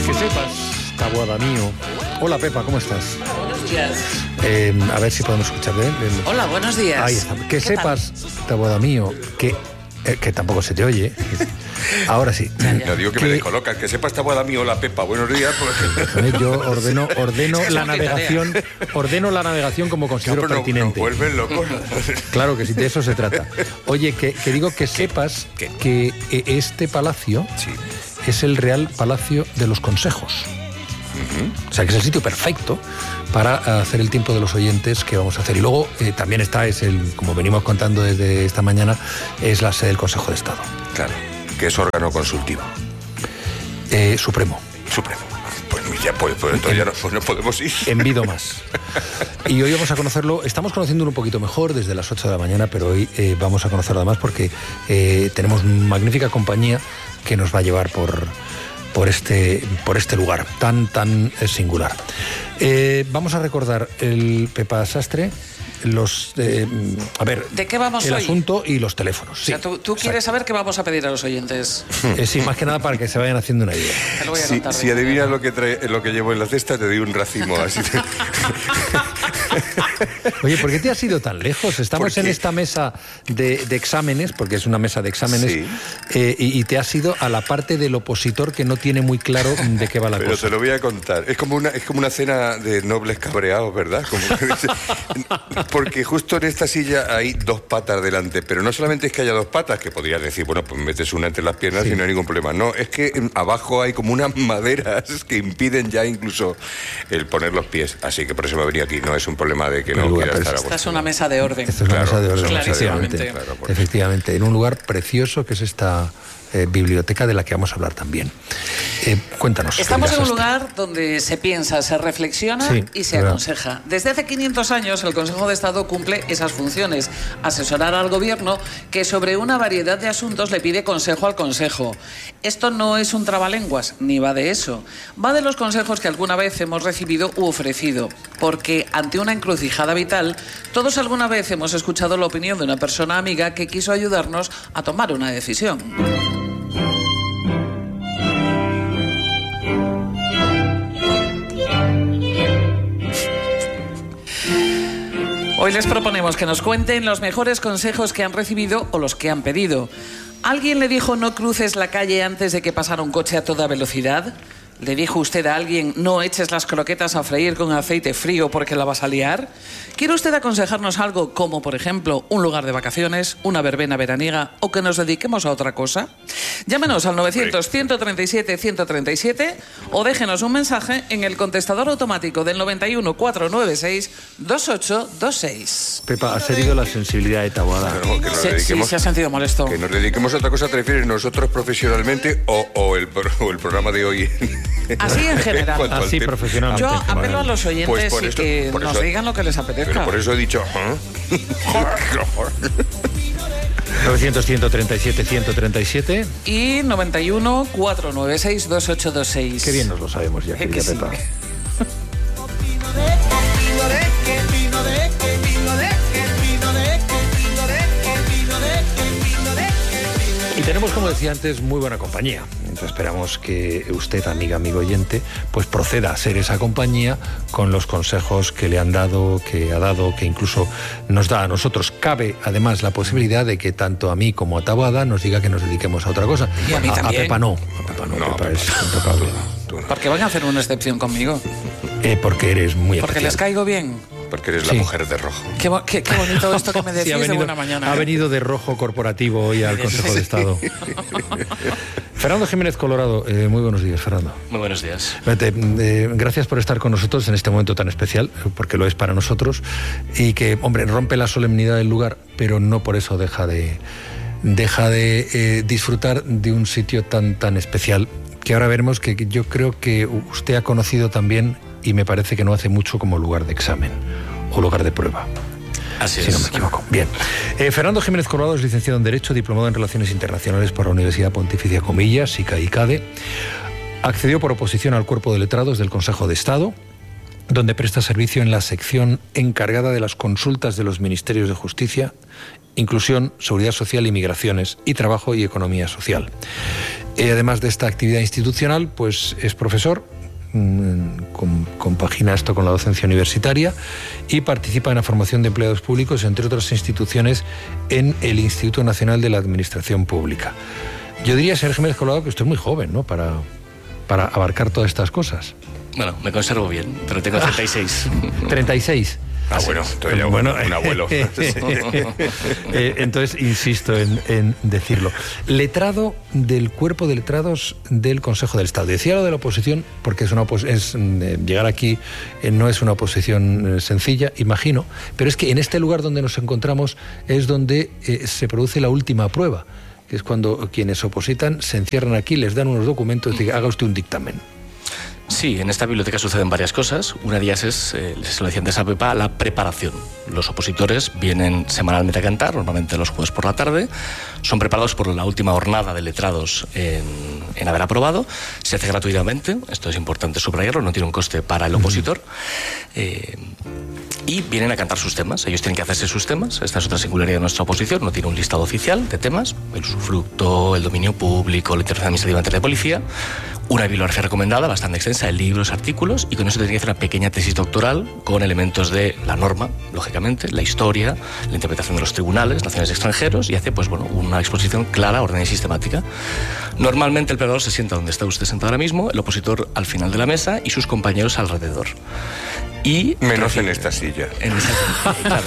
Que sepas, Taboada mío. Hola, Pepa, ¿cómo estás? Buenos días. A ver si podemos escuchar bien. Hola, buenos días. Ahí está. Que sepas, Taboada mío, que tampoco se te oye. Ahora sí. No digo que me descolocas, que sepas, Taboada mío, hola Pepa, buenos días. Porque... Yo ordeno la navegación como considero pertinente. No vuelven locos. Claro que sí, de eso se trata. Oye, que digo que sepas que este palacio es el Real Palacio de los Consejos. O sea, que es el sitio perfecto para hacer el tiempo de los oyentes que vamos a hacer. Y luego también como venimos contando desde esta mañana, es la sede del Consejo de Estado. Claro, que es órgano consultivo. Supremo. Pues ya, entonces ya no podemos ir. Envido más. Y hoy vamos a conocerlo, estamos conociéndolo un poquito mejor desde las 8 de la mañana, pero hoy vamos a conocerlo además porque tenemos magnífica compañía que nos va a llevar por este lugar tan singular. Vamos a recordar el Pepa Sastre, ¿de qué vamos el hoy? Asunto y los teléfonos. O sea, tú quieres saber qué vamos a pedir a los oyentes. Sí, más que nada para que se vayan haciendo una idea. Te lo voy a contar. Si adivinas lo que llevo en la cesta, te doy un racimo. Así Oye, ¿por qué te has ido tan lejos? Estamos en esta mesa de exámenes, porque es una mesa de exámenes, y te has ido a la parte del opositor que no tiene muy claro de qué va la cosa. Pero te lo voy a contar. Es como una cena de nobles cabreados, ¿verdad? Porque justo en esta silla hay dos patas delante, pero no solamente es que haya dos patas, que podrías decir, bueno, pues metes una entre las piernas y no hay ningún problema. No, es que abajo hay como unas maderas que impiden ya incluso el poner los pies. Así que por eso me venía aquí. No es un problema de que no quiera estar a gusto. Esta es una mesa de orden. Esta es una mesa de orden, efectivamente. Efectivamente, en un lugar precioso que es esta biblioteca de la que vamos a hablar también. Cuéntanos. Estamos en un lugar donde se piensa, se reflexiona y se aconseja. Desde hace 500 años el Consejo de Estado cumple esas funciones, asesorar al gobierno que sobre una variedad de asuntos le pide consejo al Consejo. Esto no es un trabalenguas, ni va de eso. Va de los consejos que alguna vez hemos recibido u ofrecido, porque ante una encrucijada vital, todos alguna vez hemos escuchado la opinión de una persona amiga que quiso ayudarnos a tomar una decisión. Hoy les proponemos que nos cuenten los mejores consejos que han recibido o los que han pedido. ¿Alguien le dijo no cruces la calle antes de que pasara un coche a toda velocidad? ¿Le dijo usted a alguien no eches las croquetas a freír con aceite frío porque la vas a liar? ¿Quiere usted aconsejarnos algo como, por ejemplo, un lugar de vacaciones, una verbena veraniega o que nos dediquemos a otra cosa? Llámenos al 900-137-137 o déjenos un mensaje en el contestador automático del 91 496 2826. Pepa, ¿has herido la sensibilidad de Taboada? Sí, se ha sentido molesto. Que nos dediquemos a otra cosa, ¿te refieres nosotros profesionalmente o el programa de hoy? Así en general. Así profesionalmente. Yo apelo a los oyentes y que nos digan lo que les apetezca. Pero por eso he dicho... 900-137-137 y 91-496-2826. Qué bien nos lo sabemos ya, querida Pepa. Y tenemos, como decía antes, muy buena compañía. Entonces esperamos que usted, amigo oyente, pues proceda a ser esa compañía con los consejos que le han dado, que ha dado, que incluso nos da a nosotros. Cabe, además, la posibilidad de que tanto a mí como a Taboada nos diga que nos dediquemos a otra cosa. Y a mí también. A Pepa no. Pepa es intocable. Porque van a hacer una excepción conmigo. Porque eres muy especial. Porque les caigo bien. Porque eres la mujer de rojo. Qué bonito esto que me decís de buena mañana. Ha venido de rojo corporativo hoy al Consejo de Estado. Fernando Jiménez Colorado, muy buenos días, Fernando. Muy buenos días. Gracias por estar con nosotros en este momento tan especial, porque lo es para nosotros, y que, hombre, rompe la solemnidad del lugar, pero no por eso deja de disfrutar de un sitio tan especial, que ahora veremos que yo creo que usted ha conocido también, y me parece que no hace mucho, como lugar de examen o lugar de prueba. Así si no me equivoco. Bien. Fernando Jiménez Colorado es licenciado en Derecho, diplomado en Relaciones Internacionales por la Universidad Pontificia Comillas, SICA y CADE. Accedió por oposición al cuerpo de letrados del Consejo de Estado. donde presta servicio en la sección encargada de las consultas de los Ministerios de Justicia, Inclusión, Seguridad Social y Migraciones, y Trabajo y Economía Social. Además de esta actividad institucional, pues es profesor, compagina esto con la docencia universitaria y participa en la formación de empleados públicos, entre otras instituciones, en el Instituto Nacional de la Administración Pública. Yo diría, señor Jiménez Colado, que usted es muy joven, ¿no?, para abarcar todas estas cosas. Bueno, me conservo bien, pero tengo 36. 36. Bueno, estoy ya un abuelo. Entonces, insisto en decirlo. Letrado del cuerpo de letrados del Consejo del Estado. Decía lo de la oposición, porque llegar aquí no es una oposición sencilla, imagino, pero es que en este lugar donde nos encontramos es donde se produce la última prueba, que es cuando quienes opositan se encierran aquí, les dan unos documentos y dicen, haga usted un dictamen. Sí, en esta biblioteca suceden varias cosas. Una de ellas es, se lo decía antes a Pepa, la preparación. Los opositores vienen semanalmente a cantar, normalmente los jueves por la tarde. Son preparados por la última jornada de letrados en haber aprobado. Se hace gratuitamente, esto es importante subrayarlo, no tiene un coste para el opositor. Y vienen a cantar sus temas. Ellos tienen que hacerse sus temas. Esta es otra singularidad de nuestra oposición. No tiene un listado oficial de temas. El usufructo, el dominio público, la intervención administrativa ante la policía. Una bibliografía recomendada, bastante extensa, de libros, artículos, y con eso tienen que hacer una pequeña tesis doctoral con elementos de la norma, lógicamente, la historia, la interpretación de los tribunales, nacionales y extranjeros, y hace una exposición clara, ordenada y sistemática. Normalmente el preparador se sienta donde está usted sentado ahora mismo, el opositor al final de la mesa y sus compañeros alrededor. Y menos en esta silla. Claro,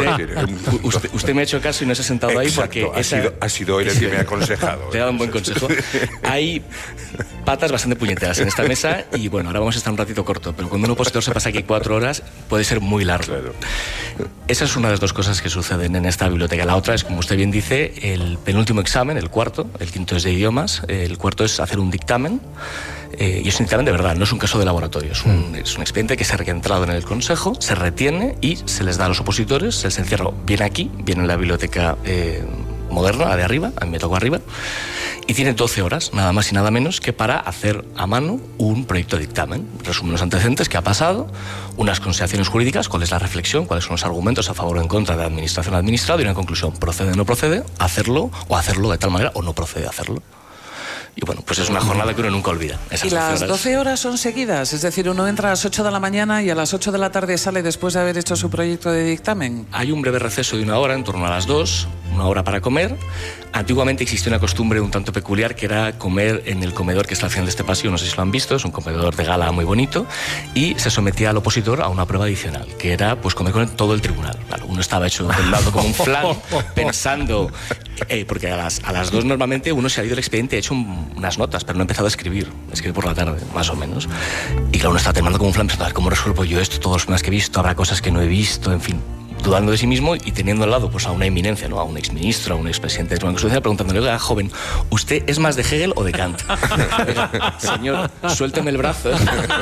usted me ha hecho caso y no se ha sentado ahí porque ha sido él el que me ha aconsejado. Te ha dado un buen consejo. Hay patas bastante puñeteras en esta mesa y bueno, ahora vamos a estar un ratito corto, pero cuando un opositor se pasa aquí 4 horas puede ser muy largo. Claro. Esa es una de las dos cosas que suceden en esta biblioteca. La otra es, como usted bien dice, el penúltimo examen, el cuarto, el quinto es de idiomas, el cuarto es hacer un dictamen. Y es un dictamen de verdad, no es un caso de laboratorio, es un expediente que se ha entrado en el Consejo, se retiene y se les da a los opositores, se les encierra bien aquí, bien en la biblioteca moderna, la de arriba, a mí me tocó arriba, y tiene 12 horas, nada más y nada menos, que para hacer a mano un proyecto de dictamen. Resumen los antecedentes, qué ha pasado, unas consideraciones jurídicas, cuál es la reflexión, cuáles son los argumentos a favor o en contra de la administración al administrado, y una conclusión, procede o no procede, hacerlo de tal manera o no procede a hacerlo. Y bueno, pues es una jornada que uno nunca olvida. ¿Y las 12 horas son seguidas? Es decir, uno entra a las 8 de la mañana y a las 8 de la tarde sale después de haber hecho su proyecto de dictamen. Hay un breve receso de 1 hora, en torno a las 2, 1 hora para comer. Antiguamente existía una costumbre un tanto peculiar que era comer en el comedor que está al final de este pasillo, no sé si lo han visto, es un comedor de gala muy bonito, y se sometía al opositor a una prueba adicional, que era pues comer con todo el tribunal. Claro, uno estaba hecho de un lado como un flan, pensando, porque a las 2 normalmente uno se ha ido el expediente, ha hecho unas notas, pero no ha empezado a escribir por la tarde, más o menos. Y claro, uno está terminando como un flan, pensando, a ver, ¿cómo resuelvo yo esto? Todos los problemas que he visto, habrá cosas que no he visto, en fin, dudando de sí mismo y teniendo al lado pues a una eminencia, ¿no? A un exministro, a un expresidente de la Constitución, preguntándole, oiga, joven, ¿usted es más de Hegel o de Kant? Señor, suélteme el brazo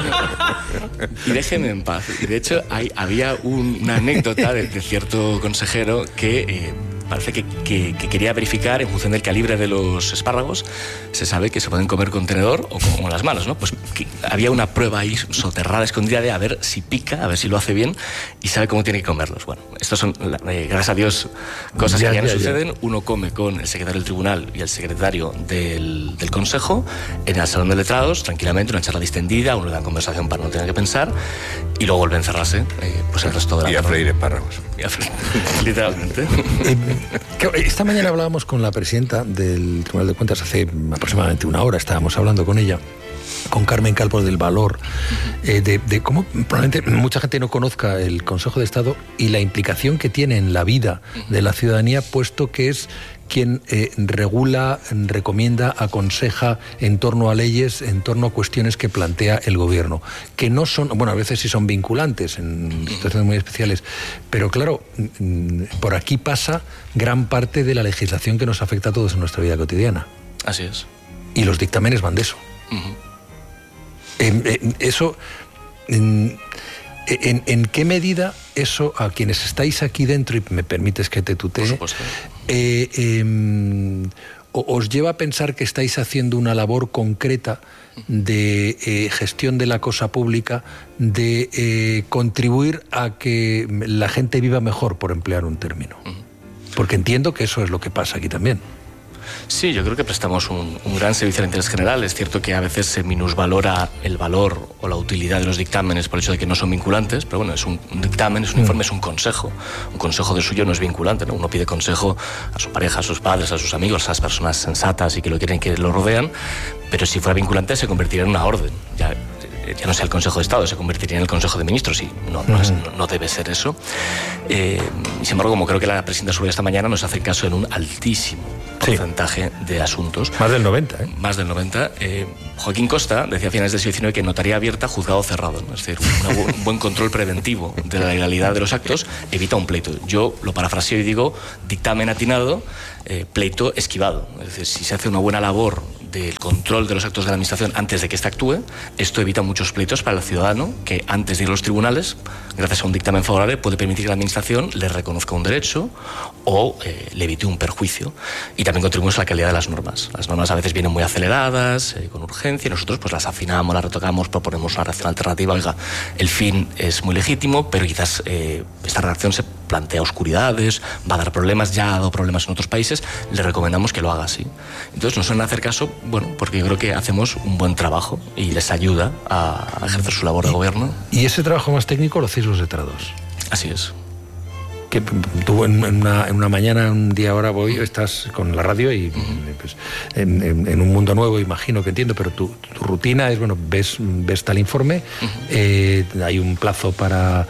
y déjeme en paz. Y de hecho había una anécdota de cierto consejero que parece que quería verificar en función del calibre de los espárragos, se sabe que se pueden comer con tenedor o con las manos, ¿no? Pues que había una prueba ahí soterrada, escondida, de a ver si pica, a ver si lo hace bien y sabe cómo tiene que comerlos. Bueno, estos son, gracias a Dios, cosas que ya no suceden. Uno come con el secretario del tribunal y el secretario del Consejo en el salón de letrados, tranquilamente, una charla distendida, una gran conversación para no tener que pensar, y luego vuelve a encerrarse pues el resto de la y a freír espárragos. Literalmente. Esta mañana hablábamos con la presidenta del Tribunal de Cuentas, hace aproximadamente 1 hora estábamos hablando con ella, con Carmen Calvo, del valor de cómo probablemente mucha gente no conozca el Consejo de Estado y la implicación que tiene en la vida de la ciudadanía, puesto que es quien regula, recomienda, aconseja en torno a leyes, en torno a cuestiones que plantea el gobierno, que no son, bueno, a veces sí son vinculantes en situaciones muy especiales, pero claro, por aquí pasa gran parte de la legislación que nos afecta a todos en nuestra vida cotidiana. Así es. Y los dictámenes van de eso. Eso, ¿en qué medida eso, a quienes estáis aquí dentro, y me permites que te tutee, ¿os lleva a pensar que estáis haciendo una labor concreta de gestión de la cosa pública, de contribuir a que la gente viva mejor, por emplear un término? Porque entiendo que eso es lo que pasa aquí también. Sí, yo creo que prestamos un gran servicio al interés general. Es cierto que a veces se minusvalora el valor o la utilidad de los dictámenes por el hecho de que no son vinculantes, pero bueno, es un dictamen, es un informe, es un consejo. Un consejo de suyo no es vinculante, ¿no? Uno pide consejo a su pareja, a sus padres, a sus amigos, a las personas sensatas y que lo quieren, que lo rodean, pero si fuera vinculante se convertiría en una orden. Ya no sea el Consejo de Estado, se convertiría en el Consejo de Ministros y no debe ser eso. Sin embargo, como creo que la presidenta Surya esta mañana nos hace caso en un altísimo porcentaje de asuntos. Más del 90, ¿eh? Más del 90. Joaquín Costa decía a finales del siglo XIX que notaría abierta, juzgado cerrado, ¿no? Es decir, un buen control preventivo de la legalidad de los actos evita un pleito. Yo lo parafraseo y digo dictamen atinado, pleito esquivado. Es decir, si se hace una buena labor del control de los actos de la administración antes de que éste actúe, esto evita muchos pleitos para el ciudadano que antes de ir a los tribunales, gracias a un dictamen favorable, puede permitir que la administración le reconozca un derecho o le evite un perjuicio. Y también contribuimos a la calidad de las normas. Las normas a veces vienen muy aceleradas, con urgencia, y nosotros pues las afinamos, las retocamos, proponemos una redacción alternativa. Oiga, el fin es muy legítimo, pero quizás esta redacción se plantea oscuridades, va a dar problemas, ya ha dado problemas en otros países, le recomendamos que lo haga así. Entonces nos suelen hacer caso, bueno, porque yo creo que hacemos un buen trabajo y les ayuda a ejercer su labor de gobierno. ¿Y ese trabajo más técnico lo hacéis los letrados? Así es. Que tú en una mañana, un día ahora estás con la radio y pues, en un mundo nuevo, imagino que entiendo, pero tu rutina es, bueno, ves tal informe, hay un plazo para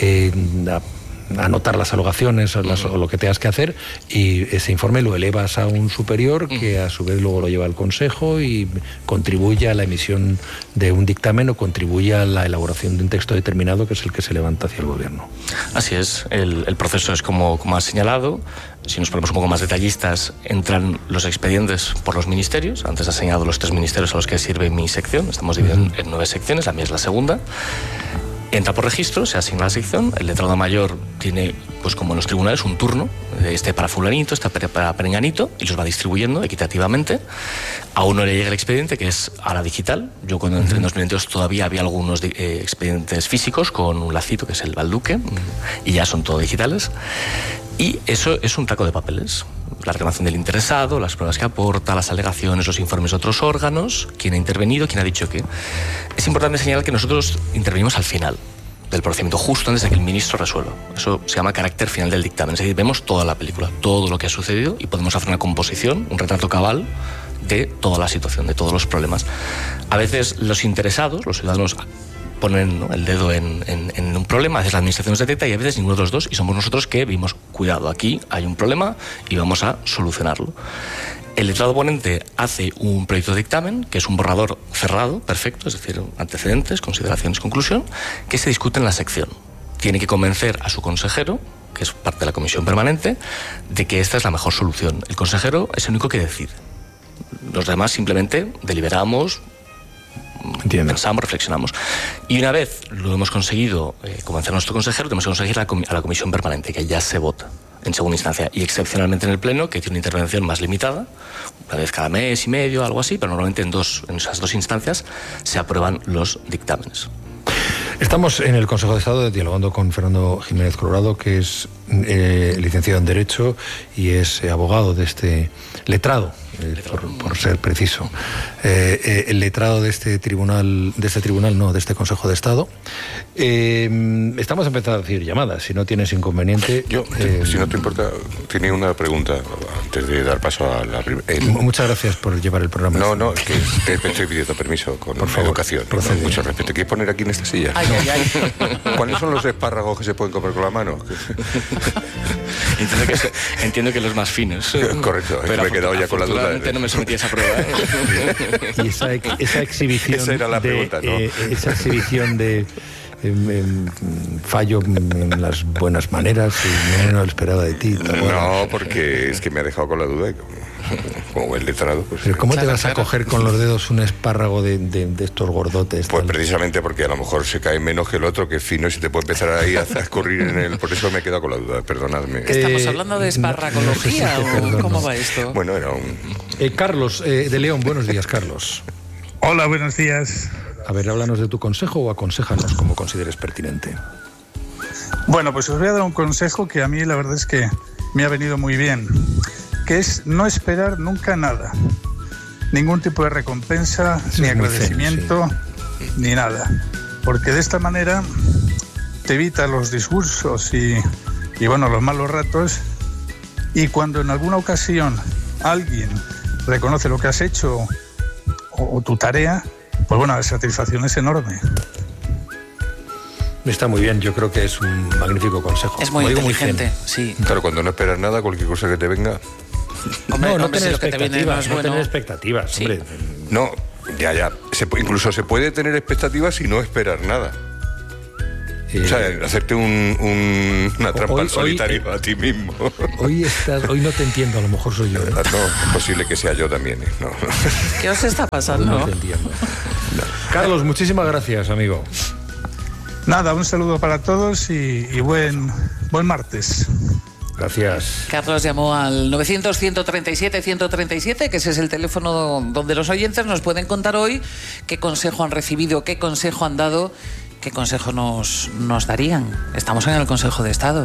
anotar las alogaciones o lo que tengas que hacer, y ese informe lo elevas a un superior que a su vez luego lo lleva al Consejo y contribuye a la emisión de un dictamen o contribuye a la elaboración de un texto determinado que es el que se levanta hacia el gobierno. Así es, el proceso es como has señalado. Si nos ponemos un poco más detallistas, entran los expedientes por los ministerios. Antes has señalado los 3 ministerios a los que sirve mi sección. Estamos divididos en 9 secciones, la mía es la segunda. Entra por registro, se asigna la sección, el letrado mayor tiene, pues como en los tribunales, un turno, para fulanito, para perenganito, y los va distribuyendo equitativamente. A uno le llega el expediente, que es a la digital. Yo cuando entré en 2022 todavía había algunos expedientes físicos con un lacito, que es el balduque, y ya son todo digitales. Y eso es un taco de papeles. La reclamación del interesado, las pruebas que aporta, las alegaciones, los informes de otros órganos, quién ha intervenido, quién ha dicho qué. Es importante señalar que nosotros intervenimos al final del procedimiento, justo antes de que el ministro resuelva. Eso se llama carácter final del dictamen. Es decir, vemos toda la película, todo lo que ha sucedido y podemos hacer una composición, un retrato cabal de toda la situación, de todos los problemas. A veces los interesados, los ciudadanos, ponen, ¿no?, el dedo en un problema, a veces la administración nos detecta y a veces ninguno de los dos, y somos nosotros que vimos, cuidado, aquí hay un problema y vamos a solucionarlo. El letrado ponente hace un proyecto de dictamen, que es un borrador cerrado, perfecto, es decir, antecedentes, consideraciones, conclusión, que se discute en la sección. Tiene que convencer a su consejero, que es parte de la comisión permanente, de que esta es la mejor solución. El consejero es el único que decide. Los demás simplemente deliberamos, Entiendo. Pensamos, reflexionamos. Y una vez lo hemos conseguido convencer a nuestro consejero, tenemos que conseguir a la comisión permanente, que ya se vota en segunda instancia, y excepcionalmente en el Pleno, que tiene una intervención más limitada, una vez cada mes y medio, algo así, pero normalmente en esas 2 instancias se aprueban los dictámenes. Estamos en el Consejo de Estado dialogando con Fernando Jiménez Colorado, que es licenciado en Derecho y es abogado de este letrado, por ser preciso, el letrado de este Consejo de Estado. Estamos empezando a decir llamadas, si no tienes inconveniente. Yo, si no te importa, tenía una pregunta antes de dar paso a la primera. Muchas gracias por llevar el programa. No, es que te estoy pidiendo permiso con educación. ¿No? Mucho respeto. ¿Quieres poner aquí en esta silla? Ay. ¿Cuáles son los espárragos que se pueden comer con la mano? Entiendo que los más finos. Correcto, me he quedado ya con la duda. No me sometí a esa prueba. Y esa exhibición. Esa era la pregunta, ¿no? Esa exhibición de fallo en las buenas maneras y no lo esperaba de ti. No, porque es que me ha dejado con la duda. Como el letrado, pues. ¿Pero cómo te vas a coger con los dedos un espárrago de estos gordotes? Pues precisamente porque a lo mejor se cae menos que el otro, que es fino, y se te puede empezar ahí a escurrir en él. Por eso me he quedado con la duda, perdonadme. ¿Estamos hablando de esparracología o cómo va esto? Bueno, era Carlos, de León, buenos días, Carlos. Hola, buenos días. A ver, háblanos de tu consejo o aconséjanos como consideres pertinente. Bueno, pues os voy a dar un consejo que a mí la verdad es que me ha venido muy bien, que es no esperar nunca nada. Ningún tipo de recompensa, ni agradecimiento, ni nada. Porque de esta manera te evita los disgustos y bueno, los malos ratos. Y cuando en alguna ocasión alguien reconoce lo que has hecho o tu tarea, pues bueno, la satisfacción es enorme. Está muy bien, yo creo que es un magnífico consejo. Es muy inteligente, sí. Claro, cuando no esperas nada, cualquier cosa que te venga... Hombre, no tener expectativas, no tener expectativas, sí. Hombre. No, ya. Incluso se puede tener expectativas y no esperar nada. O sea, hacerte una trampa al solitario a ti mismo. Hoy no te entiendo, a lo mejor soy yo. No, es posible que sea yo también. No. ¿Qué os está pasando? No te entiendo. No. Carlos, muchísimas gracias, amigo. Nada, un saludo para todos y buen martes. Gracias. Carlos llamó al 900-137-137, que ese es el teléfono donde los oyentes nos pueden contar hoy qué consejo han recibido, qué consejo han dado, qué consejo nos darían. Estamos en el Consejo de Estado.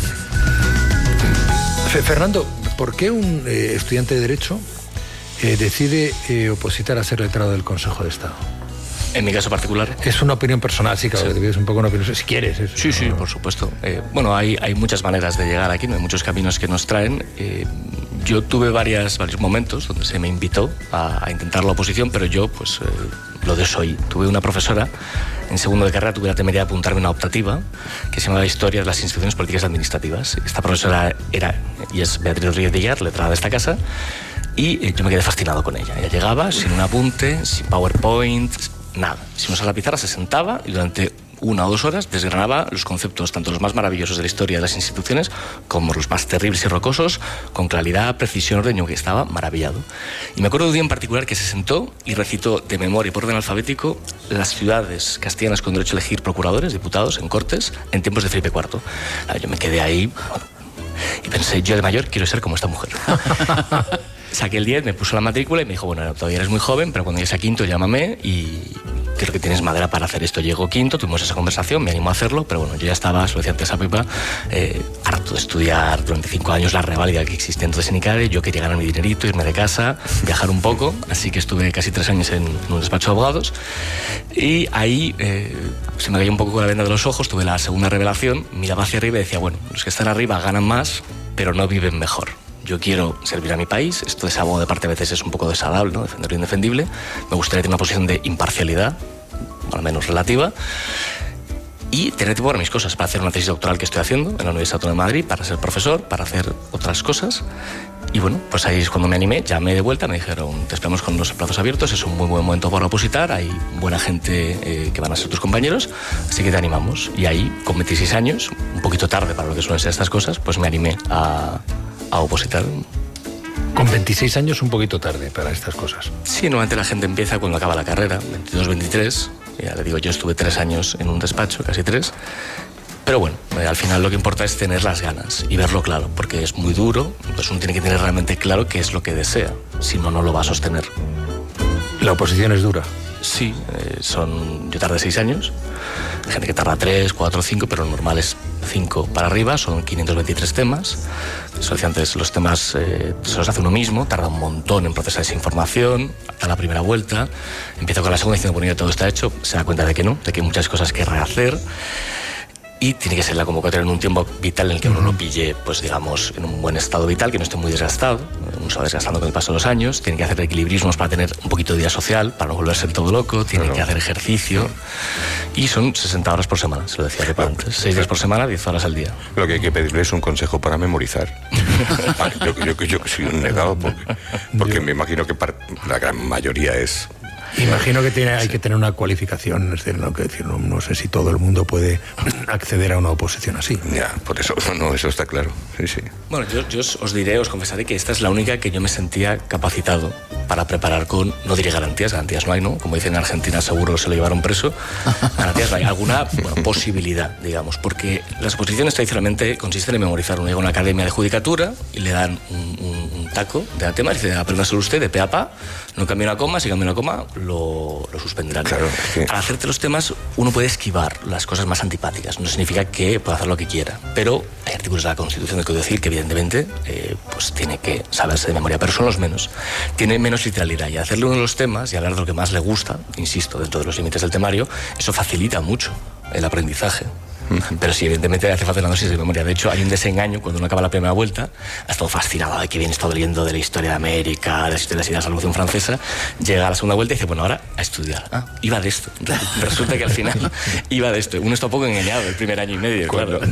Fernando, ¿por qué un estudiante de Derecho decide opositar a ser letrado del Consejo de Estado? En mi caso particular. Es una opinión personal, sí, claro, sí. Es un poco una opinión, si quieres. Eso, sí, por supuesto. Bueno, hay muchas maneras de llegar aquí, ¿no? Hay muchos caminos que nos traen. Yo tuve varios momentos donde se me invitó a intentar la oposición, pero yo pues lo desoí. Tuve una profesora, en segundo de carrera tuve la temeridad de apuntarme a una optativa que se llamaba Historia de las Instituciones Políticas Administrativas. Esta profesora era y es Beatriz Rodríguez Villar, letrada de esta casa, y yo me quedé fascinado con ella. Ella llegaba sin un apunte, sin PowerPoint, nada. Si uno a la pizarra, se sentaba y durante 1 o 2 horas desgranaba los conceptos, tanto los más maravillosos de la historia de las instituciones como los más terribles y rocosos, con claridad, precisión, orden. Yo que estaba maravillado. Y me acuerdo de un día en particular que se sentó y recitó de memoria y por orden alfabético las ciudades castellanas con derecho a elegir procuradores, diputados en Cortes en tiempos de Felipe IV. Yo me quedé ahí y pensé, yo de mayor quiero ser como esta mujer. Saqué el 10, me puso la matrícula y me dijo, bueno, todavía eres muy joven, pero cuando llegues a quinto llámame y creo que tienes madera para hacer esto. Llegó quinto, tuvimos esa conversación, me animó a hacerlo, pero bueno, yo ya estaba, se lo decía antes a Pepa, harto de estudiar durante 5 años la reválida que existía entonces en ICARE. Yo quería ganar mi dinerito, irme de casa, viajar un poco, así que estuve casi 3 años en un despacho de abogados y ahí se me cayó un poco con la venda de los ojos, tuve la segunda revelación, miraba hacia arriba y decía, bueno, los que están arriba ganan más, pero no viven mejor. Yo quiero servir a mi país, esto de abogado de parte a veces es un poco desagradable, ¿no? Defender lo indefendible. Me gustaría tener una posición de imparcialidad, al menos relativa, y tener tiempo para mis cosas, para hacer una tesis doctoral que estoy haciendo en la Universidad Autónoma de Madrid, para ser profesor, para hacer otras cosas. Y bueno, pues ahí es cuando me animé, llamé de vuelta, me dijeron, te esperamos con los plazos abiertos, es un muy buen momento para opositar, hay buena gente que van a ser tus compañeros, así que te animamos. Y ahí, con 26 años, un poquito tarde para lo que suelen ser estas cosas, pues me animé a opositar. Con 26 años un poquito tarde para estas cosas. Sí, normalmente la gente empieza cuando acaba la carrera, 22, 23. Ya le digo, yo estuve 3 años en un despacho, casi 3. Pero bueno, al final lo que importa es tener las ganas y verlo claro, porque es muy duro, entonces uno tiene que tener realmente claro qué es lo que desea, si no, no lo va a sostener. ¿La oposición es dura? Sí, yo tardé 6 años, hay gente que tarda 3, 4, 5, pero lo normal es 5 para arriba, son 523 temas. Eso decía antes, los temas se los hace uno mismo, tarda un montón en procesar esa información, a la primera vuelta, empieza con la segunda diciendo, bueno, ya todo está hecho, se da cuenta de que no, de que hay muchas cosas que rehacer. Y tiene que ser la convocatoria en un tiempo vital en el que uno lo pille, pues digamos, en un buen estado vital, que no esté muy desgastado. Uno se va desgastando con el paso de los años. Tiene que hacer equilibrismos para tener un poquito de vida social, para no volverse el todo loco. Tiene que hacer ejercicio. Y son 60 horas por semana, se lo decía Pepa antes. 6 días por semana, 10 horas al día. Lo que hay que pedirle es un consejo para memorizar. Yo soy un negado, porque me imagino que la gran mayoría es... Imagino que hay que tener una cualificación, es decir, no sé si todo el mundo puede acceder a una oposición así. Ya, por eso, no, eso está claro. Sí. Bueno, yo os diré, os confesaré que esta es la única que yo me sentía capacitado para preparar con, no diré garantías no hay, ¿no? Como dicen en Argentina, seguro se lo llevaron preso. Garantías no hay, alguna posibilidad, digamos, porque las oposiciones tradicionalmente consisten en memorizar. Uno llega a una academia de judicatura y le dan un taco de tema y dice, apréndaselo usted de pe a pa, no cambie una coma, si cambia una coma lo suspenderán. Claro, sí. Al hacerte los temas uno puede esquivar las cosas más antipáticas, no significa que pueda hacer lo que quiera, pero hay artículos de la Constitución del Código Civil que evidentemente pues tiene que saberse de memoria, pero son los menos. Tiene menos literalidad y hacerle uno de los temas y hablar de lo que más le gusta, insisto, dentro de los límites del temario, eso facilita mucho el aprendizaje. Pero sí, evidentemente hace falta una dosis de memoria. De hecho, hay un desengaño cuando uno acaba la primera vuelta, ha estado fascinado de que bien estado leyendo de la historia de América, de las ideas de la Revolución Francesa, llega a la segunda vuelta y dice, bueno, ahora a estudiar. Iba de esto. Resulta que al final iba de esto. Uno está un poco engañado el primer año y medio, claro.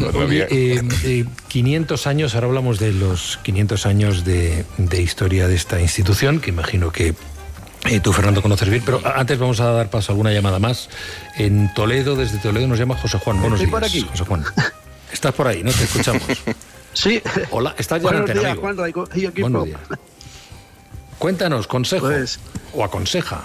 500 años, ahora hablamos de los 500 años de historia de esta institución, que imagino que tú, Fernando, conoces bien, pero antes vamos a dar paso a alguna llamada más. En Toledo, desde Toledo, nos llama José Juan. Buenos días, por aquí. José Juan. Estás por ahí, ¿no? Te escuchamos. Sí. Hola, estás ya en antena, amigo. Buenos días. Cuéntanos, consejo. O aconseja.